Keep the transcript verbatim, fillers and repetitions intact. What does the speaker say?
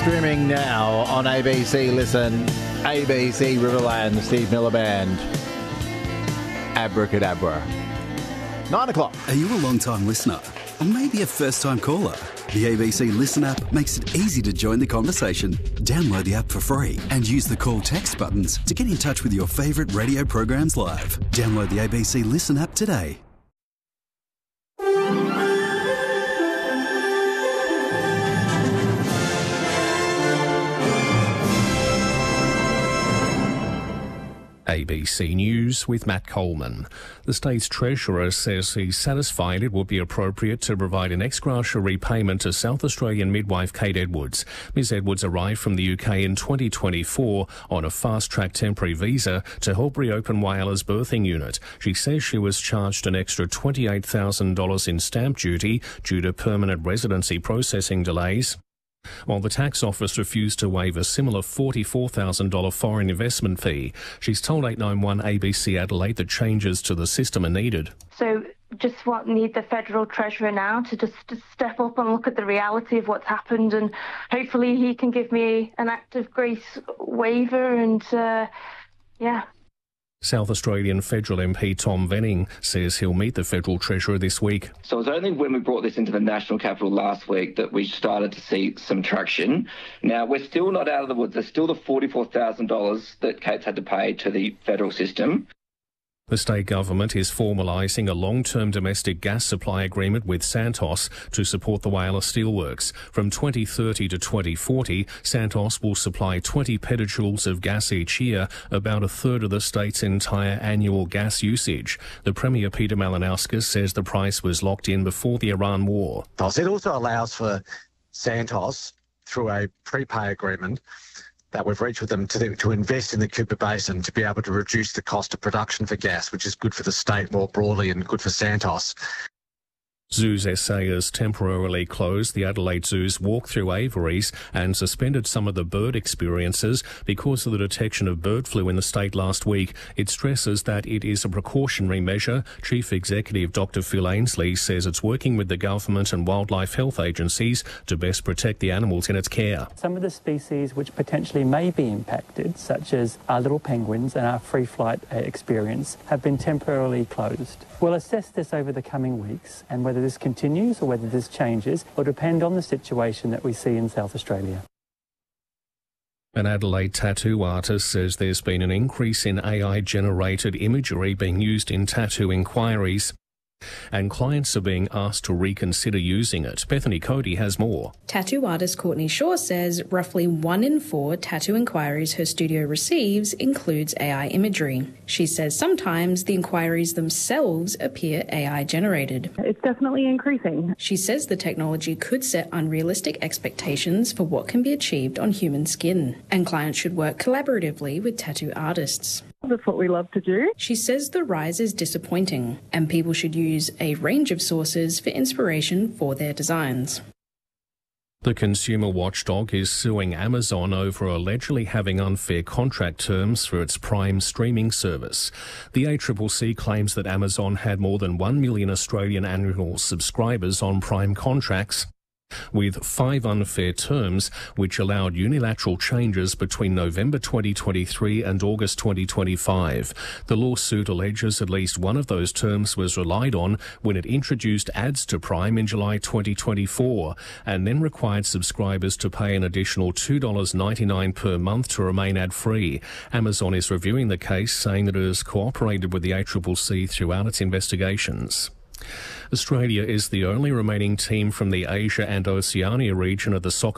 Streaming now on A B C Listen, A B C Riverland, Steve Miller Band, Abracadabra. Nine o'clock. Are you a long-time listener? Or maybe a first-time caller? The A B C Listen app makes it easy to join the conversation. Download the app for free and use the call text buttons to get in touch with your favourite radio programs live. Download the A B C Listen app today. A B C News with Matt Coleman. The state's treasurer says he's satisfied it will be appropriate to provide an ex gratia repayment to South Australian midwife Kate Edwards. Miz Edwards arrived from the U K in twenty twenty-four on a fast-track temporary visa to help reopen Whyala's birthing unit. She says she was charged an extra twenty-eight thousand dollars in stamp duty due to permanent residency processing delays, while the tax office refused to waive a similar forty-four thousand dollars foreign investment fee. She's told eight nine one A B C Adelaide that changes to the system are needed. So just what need the Federal Treasurer now to just to step up and look at the reality of what's happened, and hopefully he can give me an act of grace waiver and, uh, yeah. South Australian Federal M P Tom Venning says he'll meet the Federal Treasurer this week. So it was only when we brought this into the national capital last week that we started to see some traction. Now, we're still not out of the woods. There's still the forty-four thousand dollars that Kate's had to pay to the federal system. The state government is formalising a long-term domestic gas supply agreement with Santos to support the Whyalla Steelworks. From twenty thirty to twenty forty, Santos will supply twenty petajoules of gas each year, about a third of the state's entire annual gas usage. The Premier Peter Malinauskas says the price was locked in before the Iran war. It also allows for Santos, through a prepay agreement that we've reached with them, to, to invest in the Cooper Basin to be able to reduce the cost of production for gas, which is good for the state more broadly and good for Santos. Zoos S A has temporarily closed the Adelaide Zoo's walk-through aviaries and suspended some of the bird experiences because of the detection of bird flu in the state last week. It stresses that it is a precautionary measure. Chief Executive Doctor Phil Ainslie says it's working with the government and wildlife health agencies to best protect the animals in its care. Some of the species which potentially may be impacted, such as our little penguins and our free flight experience, have been temporarily closed. We'll assess this over the coming weeks, and whether this continues or whether this changes will depend on the situation that we see in South Australia. An Adelaide tattoo artist says there's been an increase in A I-generated imagery being used in tattoo inquiries, and clients are being asked to reconsider using it. Bethany Cody has more. Tattoo artist Courtney Shaw says roughly one in four tattoo inquiries her studio receives includes A I imagery. She says sometimes the inquiries themselves appear A I generated. It's definitely increasing. She says the technology could set unrealistic expectations for what can be achieved on human skin, and clients should work collaboratively with tattoo artists. That's what we love to do. She says the rise is disappointing, and people should use a range of sources for inspiration for their designs. The consumer watchdog is suing Amazon over allegedly having unfair contract terms for its Prime streaming service. The A C C C claims that Amazon had more than one million Australian annual subscribers on Prime contracts, with five unfair terms which allowed unilateral changes between November twenty twenty-three and August twenty twenty-five. The lawsuit alleges at least one of those terms was relied on when it introduced ads to Prime in July twenty twenty-four, and then required subscribers to pay an additional two dollars ninety-nine per month to remain ad-free. Amazon is reviewing the case, saying that it has cooperated with the A C C C throughout its investigations. Australia is the only remaining team from the Asia and Oceania region of the soccer